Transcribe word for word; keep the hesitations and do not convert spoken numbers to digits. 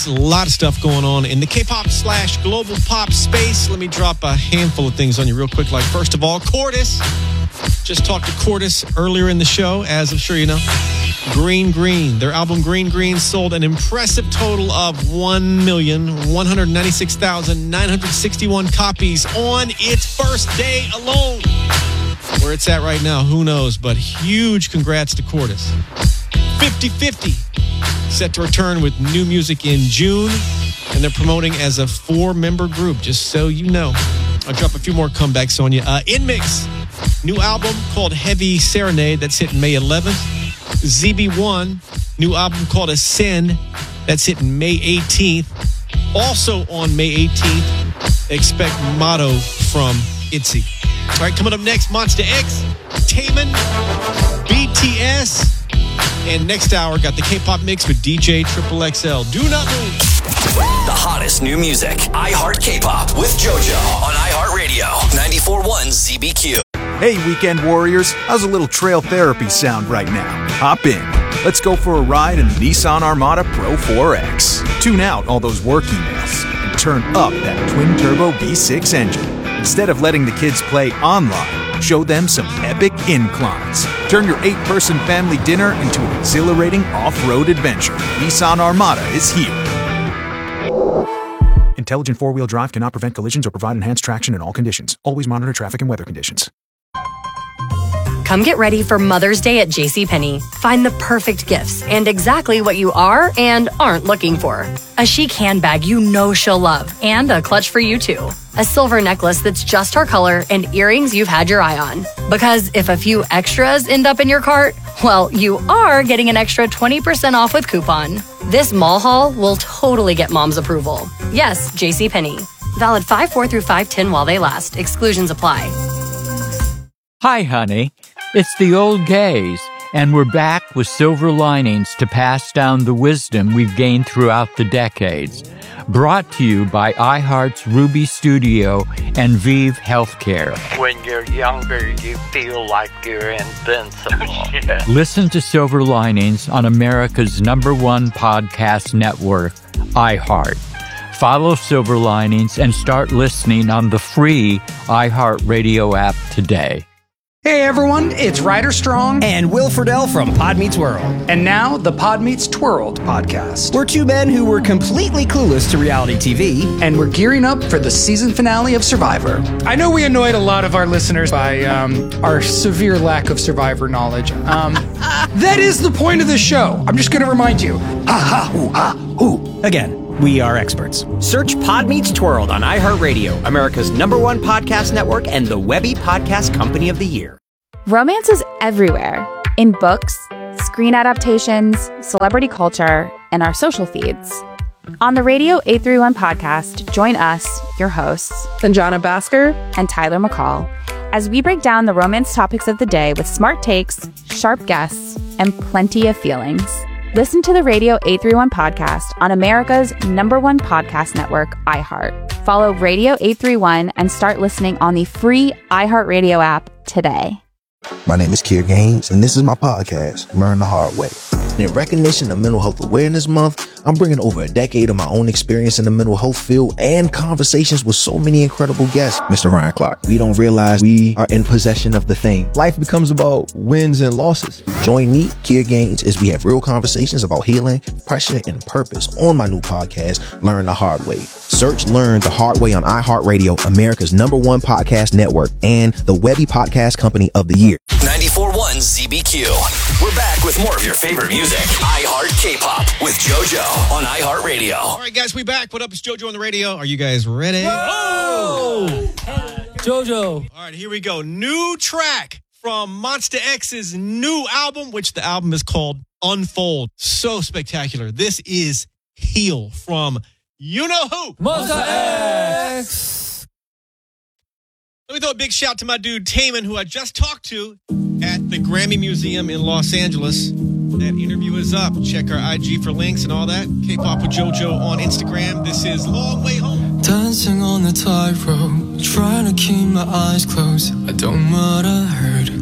A lot of stuff going on in the K-pop slash global pop space. Let me drop a handful of things on you real quick. Like, first of all, Cordis. Just talked to Cordis earlier in the show, as I'm sure you know. Green Green. Their album Green Green sold an impressive total of one million one hundred ninety-six thousand nine hundred sixty-one copies on its first day alone. Where it's at right now, who knows? But huge congrats to Cordis. fifty fifty. Set to return with new music in June, and they're promoting as a four-member group, just so you know. I'll drop a few more comebacks on you. Uh, In Mix, new album called Heavy Serenade, that's hitting May eleventh. Z B one, new album called Ascend, that's hitting May eighteenth. Also on May eighteenth, expect Motto from Itzy. All right, coming up next, Monster X, Taemin, B T S. And next hour, got the K-pop mix with D J Triple X L. Do not move. The hottest new music. iHeart K-pop with JoJo on iHeartRadio. ninety-four point one Z B Q. Hey, weekend warriors. How's a little trail therapy sound right now? Hop in. Let's go for a ride in the Nissan Armada Pro four X. Tune out all those work emails and turn up that twin-turbo V six engine. Instead of letting the kids play online, show them some epic inclines. Turn your eight-person family dinner into an exhilarating off-road adventure. Nissan Armada is here. Intelligent four-wheel drive cannot prevent collisions or provide enhanced traction in all conditions. Always monitor traffic and weather conditions. Come get ready for Mother's Day at JCPenney. Find the perfect gifts and exactly what you are and aren't looking for. A chic handbag you know she'll love, and a clutch for you too. A silver necklace that's just her color, and earrings you've had your eye on. Because if a few extras end up in your cart, well, you are getting an extra twenty percent off with coupon. This mall haul will totally get mom's approval. Yes, JCPenney. Valid five four through five ten while they last. Exclusions apply. Hi, honey. It's the old gays, and we're back with silver linings to pass down the wisdom we've gained throughout the decades. Brought to you by iHeart's Ruby Studio and Vive Healthcare. When you're younger, you feel like you're invincible. Yeah. Listen to Silver Linings on America's number one podcast network, iHeart. Follow Silver Linings and start listening on the free iHeartRadio app today. Hey everyone, it's Ryder Strong and Will Friedle from Pod Meets World. And now the Pod Meets Twirled podcast. We're two men who were completely clueless to reality T V. And we're gearing up for the season finale of Survivor. I know we annoyed a lot of our listeners by um, our severe lack of Survivor knowledge. Um, that is the point of the show. I'm just going to remind you. Ha ha hoo ha hoo. Again. We are experts. Search Pod Meets Twirled on iHeartRadio, America's number one podcast network and the Webby Podcast Company of the Year. Romance is everywhere. In books, screen adaptations, celebrity culture, and our social feeds. On the Radio eight thirty-one podcast, join us, your hosts, Sanjana Bhaskar and Tyler McCall, as we break down the romance topics of the day with smart takes, sharp guests, and plenty of feelings. Listen to the Radio eight thirty-one podcast on America's number one podcast network, iHeart. Follow Radio eight thirty-one and start listening on the free iHeartRadio app today. My name is Kier Gaines, and this is my podcast, Learn the Hard Way. In recognition of Mental Health Awareness Month, I'm bringing over a decade of my own experience in the mental health field and conversations with so many incredible guests. Mister Ryan Clark, we don't realize we are in possession of the thing. Life becomes about wins and losses. Join me, Kier Gaines, as we have real conversations about healing, pressure, and purpose on my new podcast, Learn the Hard Way. Search Learn the Hard Way on iHeartRadio, America's number one podcast network, and the Webby Podcast Company of the Year. ninety-four point one Z B Q. We're back with more of your favorite music. iHeart K-pop with JoJo on iHeartRadio. All right, guys, we back. What up? It's JoJo on the radio. Are you guys ready? Whoa! JoJo. All right, here we go. New track from Monster X's new album, which the album is called Unfold. So spectacular. This is Heal from you know who? Monster X. Let me throw a big shout to my dude Taemin, who I just talked to at the Grammy Museum in Los Angeles. That interview is up. Check our I G for links and all that. K-pop with JoJo on Instagram. This is Long Way Home. Dancing on the tightrope, trying to keep my eyes closed. I don't know what I heard.